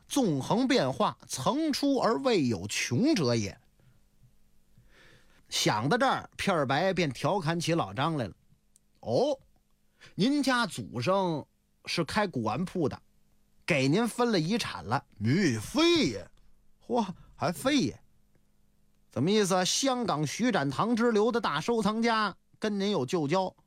纵横变化，层出而未有穷者也。想到这儿，片儿白便调侃起老张来了。哦，您家祖上是开古玩铺的，给您分了遗产了。 废也！ 嚯，还废也？怎么意思？香港徐展堂之流的大收藏家跟您有旧交，